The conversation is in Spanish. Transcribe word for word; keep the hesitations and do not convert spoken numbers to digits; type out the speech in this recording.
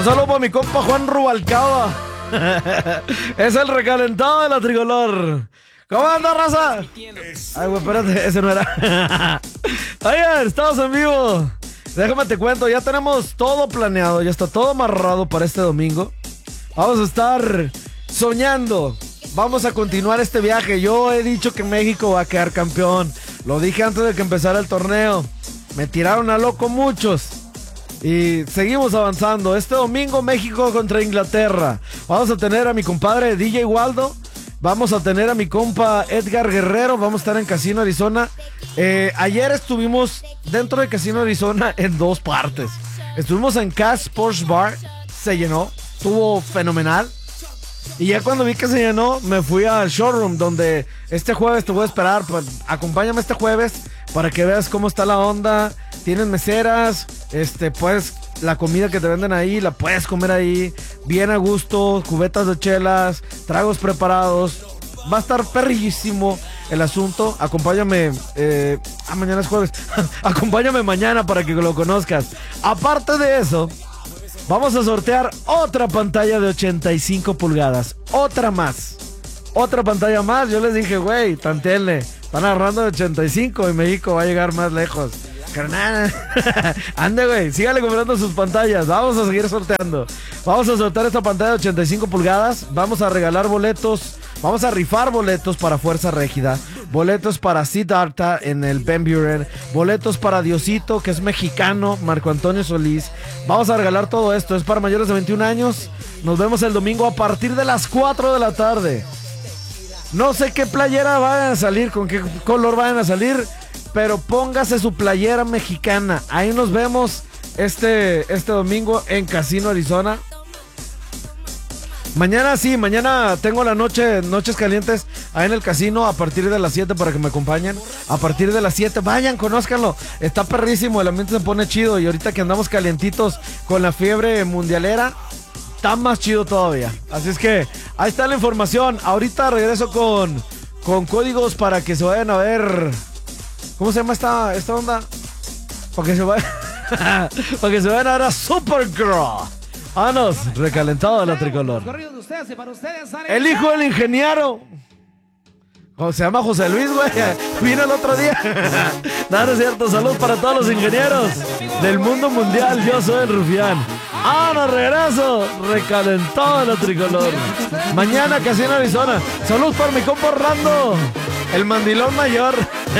Un saludo para mi compa Juan Rubalcaba. Es el recalentado de la tricolor. ¿Cómo anda, raza? Ay, güey, espérate, ese no era. Oye, estamos en vivo. Déjame te cuento, ya tenemos todo planeado, ya está todo amarrado para este domingo. Vamos a estar soñando. Vamos a continuar este viaje. Yo he dicho que México va a quedar campeón. Lo dije antes de que empezara el torneo. Me tiraron a loco muchos. Y seguimos avanzando. Este domingo México contra Inglaterra. Vamos a tener a mi compadre D J Waldo. Vamos a tener a mi compa Edgar Guerrero. Vamos a estar en Casino Arizona. Eh, ayer estuvimos dentro de Casino Arizona en dos partes. Estuvimos en Cash Sports Bar. Se llenó. Estuvo fenomenal. Y ya cuando vi que se llenó, me fui al showroom donde este jueves te voy a esperar. Pues, acompáñame este jueves para que veas cómo está la onda. Tienen meseras, este, pues la comida que te venden ahí la puedes comer ahí, bien a gusto, cubetas de chelas, tragos preparados. Va a estar perrísimo el asunto. Acompáñame, eh, ah, mañana es jueves. Acompáñame mañana para que lo conozcas. Aparte de eso, vamos a sortear otra pantalla de ochenta y cinco pulgadas. Otra más. Otra pantalla más. Yo les dije, güey, tantéenle. Están agarrando de ochenta y cinco y México va a llegar más lejos. Carnal. Ande, güey. Sígale comprando sus pantallas. Vamos a seguir sorteando. Vamos a sortear esta pantalla de ochenta y cinco pulgadas. Vamos a regalar boletos. Vamos a rifar boletos para Fuerza Régida. Boletos para Siddhartha en el Ben Buren. Boletos para Diosito, que es mexicano. Marco Antonio Solís. Vamos a regalar todo esto. Es para mayores de veintiún años. Nos vemos el domingo a partir de las cuatro de la tarde. No sé qué playera vayan a salir, con qué color vayan a salir, pero póngase su playera mexicana. Ahí nos vemos este, este domingo en Casino Arizona. Mañana sí, mañana tengo la noche, noches calientes ahí en el casino a partir de las siete para que me acompañen. A partir de las siete, vayan, conózcanlo. Está perrísimo, el ambiente se pone chido y ahorita que andamos calientitos con la fiebre mundialera, está más chido todavía. Así es que ahí está la información. Ahorita regreso con, con códigos para que se vayan a ver. ¿Cómo se llama esta, esta onda? Para que se vayan, para que se vayan a ver a Supergirl. Vámonos, recalentado de la tricolor. El hijo del ingeniero. Se llama José Luis, güey. Vino el otro día. No, no es cierto. Salud para todos los ingenieros del mundo mundial. Yo soy el Rufián. ¡Ah, no regreso! Recalentado de la tricolor. Mañana Casino Arizona. Salud para mi compa Orlando, el mandilón mayor.